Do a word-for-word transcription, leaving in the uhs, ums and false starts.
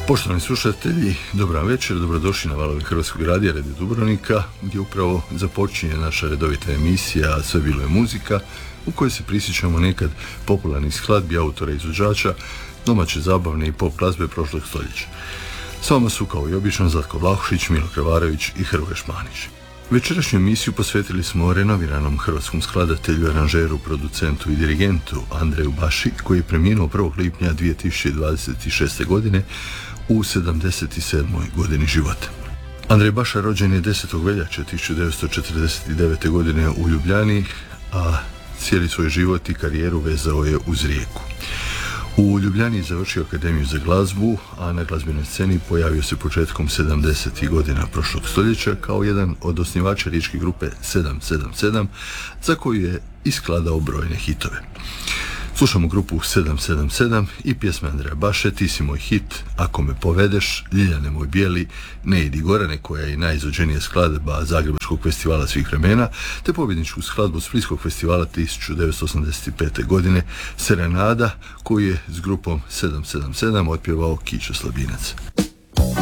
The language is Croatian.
Poštovani slušatelji, dobra večer, dobrodošli na valove Hrvatskog radija Radio Dubrovnika, gdje upravo započinje naša redovita emisija Sve bilo je muzika, u kojoj se prisjećamo nekad popularnih skladbi, autora i izvođača, domaće zabavne i pop glazbe prošlog stoljeća. S vama su kao i obično Zlatko Vlahušić, Milo Krvarević i Hrvoje Šmanić. Večerašnju emisiju posvetili smo renoviranom hrvatskom skladatelju, aranžeru, producentu i dirigentu Andreju Baši, koji je preminuo prvog lipnja dvije tisuće dvadeset šeste. godine u sedamdeset sedmoj godini života. Andrej Baša rođen je desetog veljače tisuću devetsto četrdeset devete. godine u Ljubljani, a cijeli svoj život i karijeru vezao je uz Rijeku. U Ljubljani je završio Akademiju za glazbu, a na glazbenoj sceni pojavio se početkom sedamdesetih godina prošlog stoljeća kao jedan od osnivača riječke grupe sedam sedam sedam, za koju je iskladao brojne hitove. Slušamo grupu sedam sedam sedam i pjesme Andreja Baše Ti si moj hit, Ako me povedeš, Ljiljane moj bijeli, Ne idi Gorane, koja je najizvođenija skladba Zagrebačkog festivala svih vremena, te pobjedničku skladbu Splitskog festivala tisuću devetsto osamdeset pete. godine Serenada, koju je s grupom sedam sedam sedam otpjevao Kićo Slabinac.